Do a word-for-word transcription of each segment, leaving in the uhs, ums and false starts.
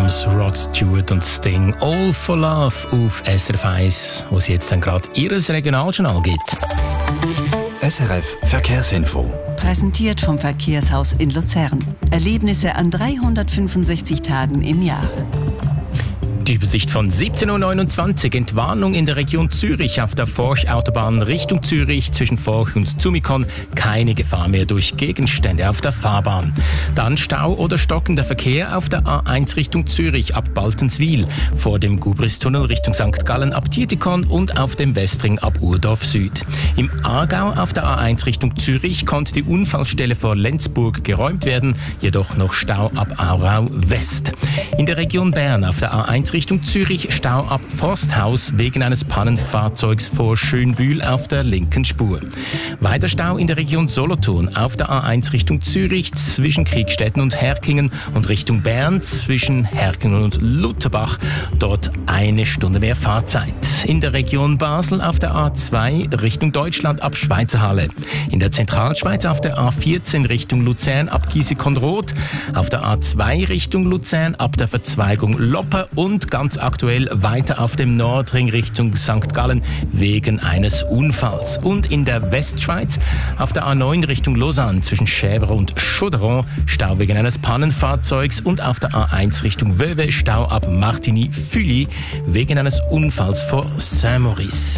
Adams, Rod Stewart und Sting. All for Love auf S R F eins, wo es jetzt dann gerade ihres Regionaljournal gibt. S R F Verkehrsinfo. Präsentiert vom Verkehrshaus in Luzern. Erlebnisse an dreihundertfünfundsechzig Tagen im Jahr. Die Übersicht von siebzehn Uhr neunundzwanzig. Entwarnung in der Region Zürich auf der Forch-Autobahn Richtung Zürich zwischen Forch und Zumikon. Keine Gefahr mehr durch Gegenstände auf der Fahrbahn. Dann Stau oder stockender Verkehr auf der A eins Richtung Zürich ab Baltenswil, vor dem Gubristunnel Richtung Sankt Gallen ab Tietikon und auf dem Westring ab Urdorf Süd. Im Aargau auf der A eins Richtung Zürich konnte die Unfallstelle vor Lenzburg geräumt werden, jedoch noch Stau ab Aarau West. In der Region Bern auf der A eins Richtung Zürich Stau ab Forsthaus wegen eines Pannenfahrzeugs vor Schönbühl auf der linken Spur. Weiter Stau in der Region Solothurn auf der A eins Richtung Zürich zwischen Kriegstetten und Herkingen und Richtung Bern zwischen Herkingen und Lutherbach. Dort eine Stunde mehr Fahrzeit. In der Region Basel auf der A zwei Richtung Deutschland ab Schweizerhalle. In der Zentralschweiz auf der A vierzehn Richtung Luzern ab Giesecon-Roth. Auf der A zwei Richtung Luzern ab der Verzweigung Lopper und ganz aktuell weiter auf dem Nordring Richtung Sankt Gallen wegen eines Unfalls. Und in der Westschweiz auf der A neun Richtung Lausanne zwischen Schäber und Chauderon Stau wegen eines Pannenfahrzeugs und auf der A eins Richtung Vevey Stau ab Martigny-Fully wegen eines Unfalls vor Saint-Maurice.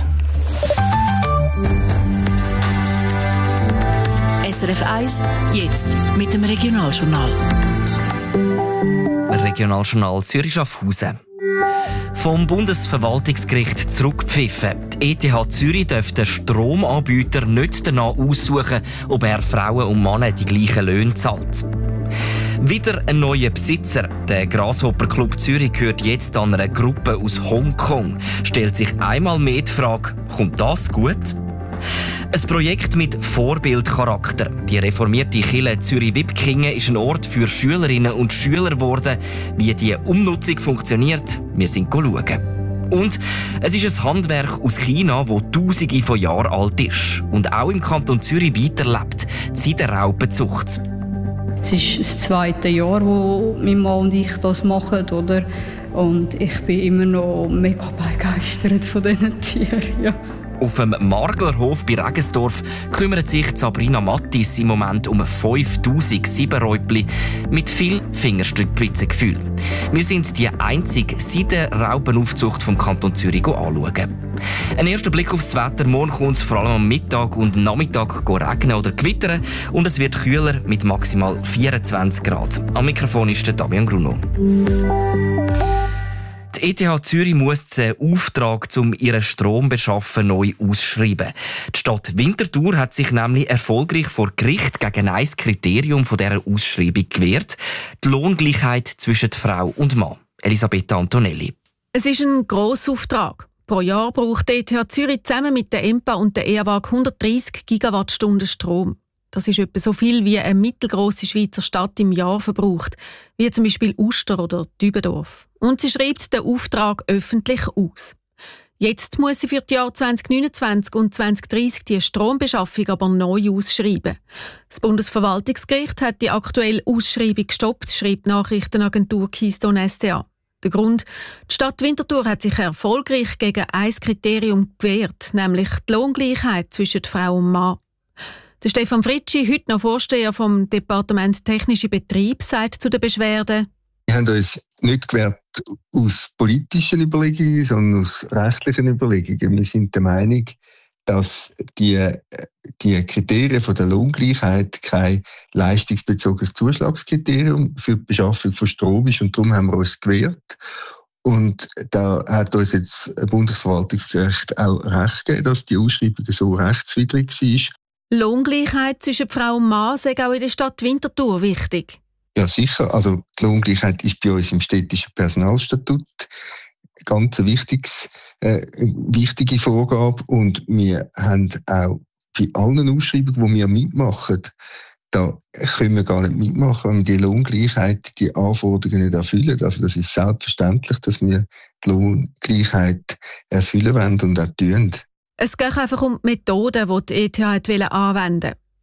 S R F eins, jetzt mit dem Regionaljournal. Regionaljournal Zürich-Schaffhausen. Vom Bundesverwaltungsgericht zurückgepfiffen. Die E T H Zürich darf den Stromanbieter nicht danach aussuchen, ob er Frauen und Männer die gleichen Löhne zahlt. Wieder ein neuer Besitzer. Der Grasshopper Club Zürich gehört jetzt an eine Gruppe aus Hongkong. Stellt sich einmal mehr die Frage, kommt das gut? Ein Projekt mit Vorbildcharakter. Die reformierte Kirche Zürich-Wipkingen ist ein Ort für Schülerinnen und Schüler geworden. Wie die Umnutzung funktioniert, wir sind schauen. Und es ist ein Handwerk aus China, das tausende von Jahren alt ist und auch im Kanton Zürich weiterlebt, die Seidenraupenzucht. Es ist das zweite Jahr, wo mein Mann und ich das machen, oder? Und ich bin immer noch mega begeistert von diesen Tieren. Ja. Auf dem Marglerhof bei Regensdorf kümmert sich Sabrina Mattis im Moment um fünftausend Siebenräupli mit viel Fingerspitzengefühl. Wir sind die einzige Seidenraupenaufzucht vom Kanton Zürich anschauen. Ein erster Blick aufs Wetter. Morgen kommt es vor allem am Mittag und Nachmittag regnen oder gewittern und es wird kühler mit maximal vierundzwanzig Grad. Am Mikrofon ist der Damian Gruno. Die E T H Zürich muss den Auftrag, um ihren Strom zu beschaffen, neu ausschreiben. Die Stadt Winterthur hat sich nämlich erfolgreich vor Gericht gegen ein Kriterium von dieser Ausschreibung gewehrt: die Lohngleichheit zwischen Frau und Mann. Elisabetta Antonelli. Es ist ein Grossauftrag. Pro Jahr braucht die E T H Zürich zusammen mit der E M P A und der E A W A G hundertdreissig Gigawattstunden Strom. Das ist etwa so viel, wie eine mittelgrosse Schweizer Stadt im Jahr verbraucht, wie zum Beispiel Uster oder Dübendorf. Und sie schreibt den Auftrag öffentlich aus. Jetzt muss sie für die Jahre zwanzig neunundzwanzig und zwanzig dreissig die Strombeschaffung aber neu ausschreiben. Das Bundesverwaltungsgericht hat die aktuelle Ausschreibung gestoppt, schreibt die Nachrichtenagentur Keystone S D A. Der Grund: Die Stadt Winterthur hat sich erfolgreich gegen ein Kriterium gewehrt, nämlich die Lohngleichheit zwischen Frau und Mann. Der Stefan Fritschi, heute noch Vorsteher vom Departement Technische Betrieb, sagt zu den Beschwerden: Wir haben uns nicht gewehrt aus politischen Überlegungen, sondern aus rechtlichen Überlegungen. Wir sind der Meinung, dass die, die Kriterien von der Lohngleichheit kein leistungsbezogenes Zuschlagskriterium für die Beschaffung von Strom ist, und darum haben wir uns gewehrt. Und da hat uns jetzt das Bundesverwaltungsgericht auch recht gegeben, dass die Ausschreibung so rechtswidrig war. Lohngleichheit zwischen Frau und Mann sei auch in der Stadt Winterthur wichtig. Ja, sicher. Also die Lohngleichheit ist bei uns im städtischen Personalstatut eine ganz wichtiges, äh, wichtige Vorgabe. Und wir haben auch bei allen Ausschreibungen, die wir mitmachen, da können wir gar nicht mitmachen, wenn wir die Lohngleichheit, die Anforderungen nicht erfüllen. Also das ist selbstverständlich, dass wir die Lohngleichheit erfüllen wollen und auch tun. Es geht einfach um die Methoden, die die E T H anwenden wollte.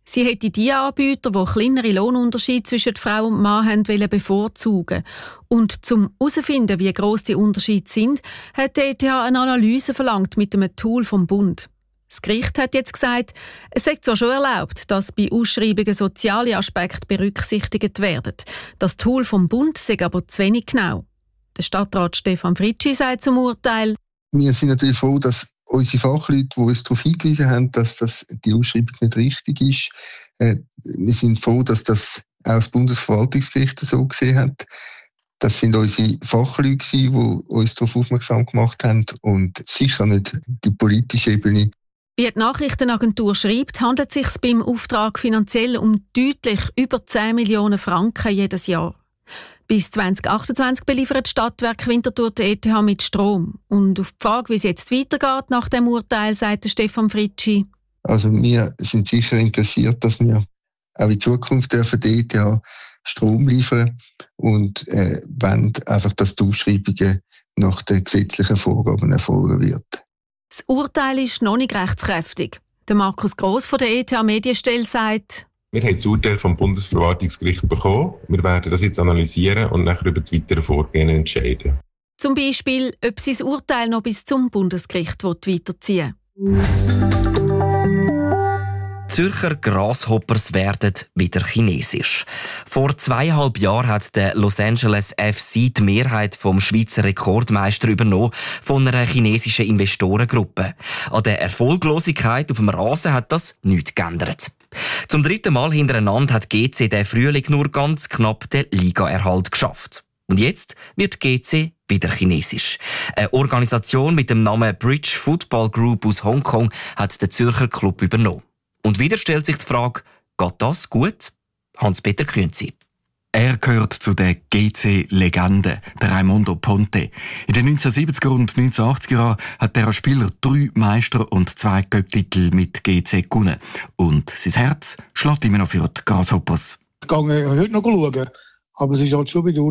Sie hätte die Anbieter, die kleinere Lohnunterschiede zwischen Frau und Mann haben, bevorzugen. Und zum herauszufinden, wie gross die Unterschiede sind, hat die E T H eine Analyse verlangt mit einem Tool vom Bund. Das Gericht hat jetzt gesagt, es sei zwar schon erlaubt, dass bei Ausschreibungen soziale Aspekte berücksichtigt werden. Das Tool vom Bund sei aber zu wenig genau. Der Stadtrat Stefan Fritschi sagt zum Urteil: Wir sind natürlich froh, dass unsere Fachleute, die uns darauf hingewiesen haben, dass das, die Ausschreibung nicht richtig ist. Äh, wir sind froh, dass das auch das Bundesverwaltungsgericht so gesehen hat. Das sind unsere Fachleute, die uns darauf aufmerksam gemacht haben und sicher nicht die politische Ebene. Wie die Nachrichtenagentur schreibt, handelt es sich beim Auftrag finanziell um deutlich über zehn Millionen Franken jedes Jahr. Bis zwanzig achtundzwanzig beliefert Stadtwerke Winterthur die E T H mit Strom. Und auf die Frage, wie es jetzt weitergeht nach dem Urteil, sagt Stefan Fritschi: Also wir sind sicher interessiert, dass wir auch in Zukunft dürfen die E T H Strom liefern und äh, wollen einfach, dass die Ausschreibungen nach den gesetzlichen Vorgaben erfolgen wird. Das Urteil ist noch nicht rechtskräftig. Der Markus Gross von der E T H Medienstelle sagt: Wir haben das Urteil vom Bundesverwaltungsgericht bekommen. Wir werden das jetzt analysieren und nachher über das weitere Vorgehen entscheiden. Zum Beispiel, ob sie das Urteil noch bis zum Bundesgericht weiterziehen will. Zürcher Grasshoppers werden wieder chinesisch. Vor zweieinhalb Jahren hat der Los Angeles F C die Mehrheit vom Schweizer Rekordmeister übernommen von einer chinesischen Investorengruppe. An der Erfolglosigkeit auf dem Rasen hat das nichts geändert. Zum dritten Mal hintereinander hat G C der Frühling nur ganz knapp den Ligaerhalt geschafft. Und jetzt wird G C wieder chinesisch. Eine Organisation mit dem Namen Bridge Football Group aus Hongkong hat den Zürcher Club übernommen. Und wieder stellt sich die Frage, geht das gut? Hans-Peter Künzi. Er gehört zu den G C-Legenden, der Raimondo Ponte. In den neunzehnhundertsiebziger und neunzehnhundertachtziger Jahren hat der Spieler drei Meister- und zwei Cup-Titel mit G C gewonnen. Und sein Herz schlägt immer noch für die Grasshoppers. Ich gehe heute noch schauen, aber es ist halt schon bedauerlich.